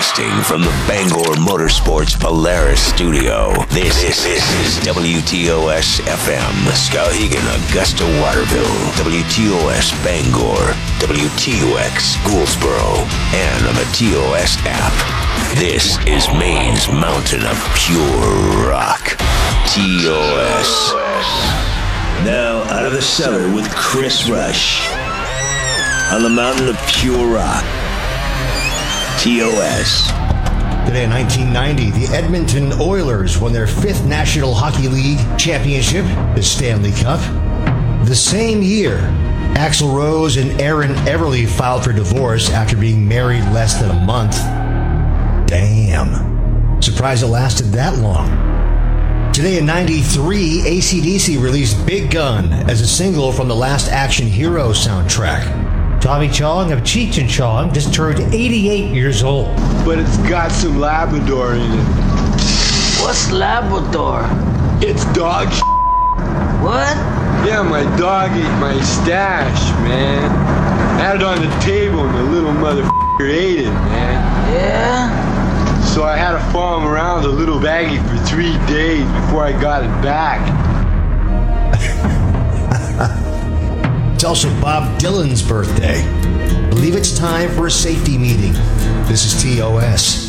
Broadcasting from the Bangor Motorsports Polaris studio, this is WTOS FM, Skowhegan, Augusta, Waterville, WTOS Bangor, WTUX Gouldsboro, and on the TOS app. This is Maine's mountain of pure rock, TOS. Now out of the cellar with Chris Rush, on the mountain of pure rock, TOS. Today in 1990, the Edmonton Oilers won their 5th National Hockey League championship, the Stanley Cup. The same year, Axl Rose and Aaron Everly filed for divorce after being married less than a month. Damn. Surprised it lasted that long. Today in 93, AC/DC released Big Gun as a single from the Last Action Hero soundtrack. Tommy Chong of Cheech and Chong just turned 88 years old. But it's got some Labrador in it. What's Labrador? It's dog shit. What? Yeah, my dog ate my stash, man. I had it on the table and the little motherfucker ate it, man. Yeah? So I had to follow him around the little baggie for 3 days before I got it back. It's also Bob Dylan's birthday. Believe it's time for a safety meeting. This is TOS.